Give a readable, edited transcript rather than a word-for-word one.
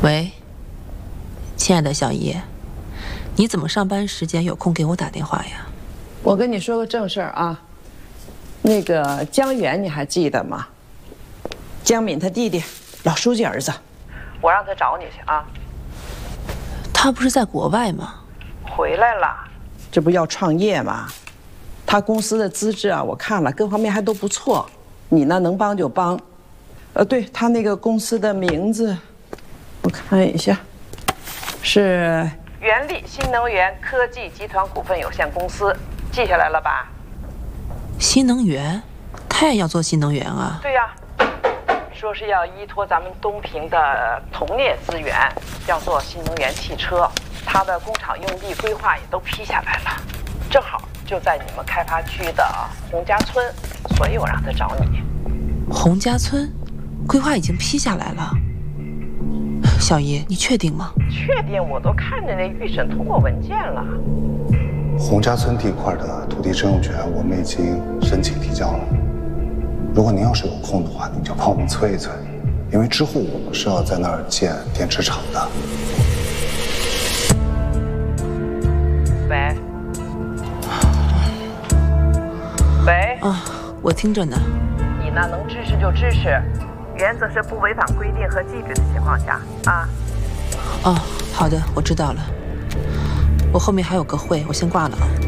喂，亲爱的小姨，你怎么上班时间有空给我打电话呀？ 我跟你说个正事儿啊，那个江源你还记得吗？江敏他弟弟，老书记儿子，我让他找你去啊。 他不是在国外吗？ 回来了，这不要创业吗？他公司的资质啊，我看了，各方面还都不错。你呢，能帮就帮。对他那个公司的名字，我看一下，是原力新能源科技集团股份有限公司，记下来了吧？ 新能源，他也要做新能源啊？ 对呀，说是要依托咱们东平的铜镍资源，要做新能源汽车。他的工厂用地规划也都批下来了，正好就在你们开发区的洪家村，所以我让他找你。 洪家村，规划已经批下来了。小姨，你确定吗？ 确定，我都看着那预审通过文件了。 洪家村地块的土地征用权，我们已经申请提交了。如果您要是有空的话，您就帮我们催一催，因为之后我们是要在那儿建电池厂的。 喂，喂， 啊，我听着呢。 你呢，能支持就支持，原则是不违反规定和纪律的情况下啊。 哦，好的，我知道了。我后面还有个会，我先挂了啊。